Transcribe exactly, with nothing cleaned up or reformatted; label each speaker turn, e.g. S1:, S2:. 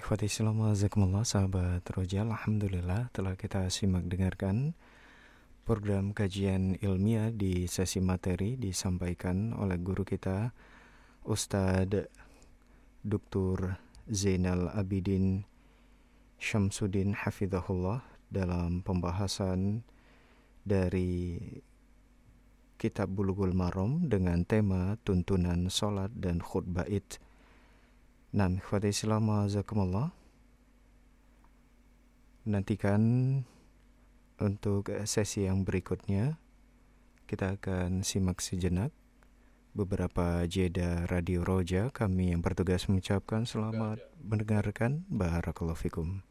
S1: Ikhwati Islam Azakumullah, sahabat Roja, Alhamdulillah telah kita simak dengarkan program kajian ilmiah di sesi materi disampaikan oleh guru kita Ustadz doktor Zainal Abidin Syamsuddin Hafizahullah dalam pembahasan dari Kitab Bulughul Maram dengan tema tuntunan sholat dan khutbah id. Nah, ikhwati Islam azakumullah, nantikan untuk sesi yang berikutnya kita akan simak sejenak beberapa jeda Radio Roja. Kami yang bertugas mengucapkan selamat mendengarkan. Barakallahu fikum.